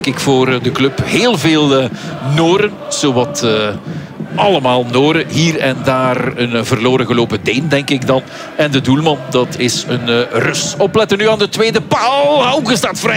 Ik voor de club heel veel Noren, zowat allemaal Noren. Hier en daar een verloren gelopen Deen, denk ik dan. En de doelman, dat is een Rus. Opletten nu aan de tweede paal. Hauke staat vrij.